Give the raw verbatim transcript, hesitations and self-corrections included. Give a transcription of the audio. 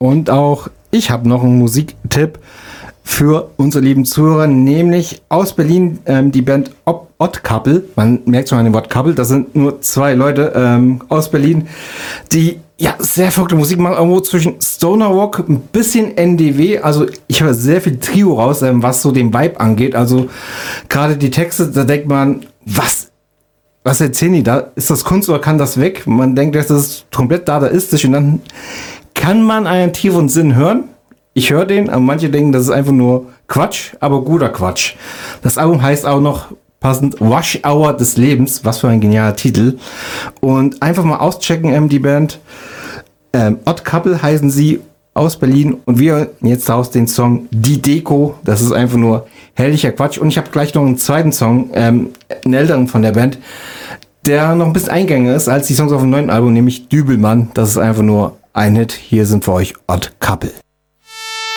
Und auch ich habe noch einen Musiktipp für unsere lieben Zuhörer, nämlich aus Berlin ähm, die Band Odd Couple. Man merkt schon an dem Wort Couple, das sind nur zwei Leute ähm, aus Berlin, die ja sehr verrückte Musik machen, irgendwo zwischen Stoner Rock, ein bisschen N D W. Also ich höre sehr viel Trio raus, ähm, was so den Vibe angeht. Also gerade die Texte, da denkt man, was Was erzählen die da? Ist das Kunst oder kann das weg? Man denkt, das ist komplett dadaistisch und dann kann man einen tiefen Sinn hören. Ich höre den, aber manche denken, das ist einfach nur Quatsch, aber guter Quatsch. Das Album heißt auch noch passend Rush Hour des Lebens. Was für ein genialer Titel. Und einfach mal auschecken, ähm, die Band. Ähm, Odd Couple heißen sie, aus Berlin. Und wir hören jetzt aus den Song Die Deko. Das ist einfach nur herrlicher Quatsch. Und ich habe gleich noch einen zweiten Song, ähm, einen älteren von der Band, der noch ein bisschen eingängiger ist als die Songs auf dem neuen Album, nämlich Dübelmann. Das ist einfach nur ein Hit. Hier sind für euch Odd Couple.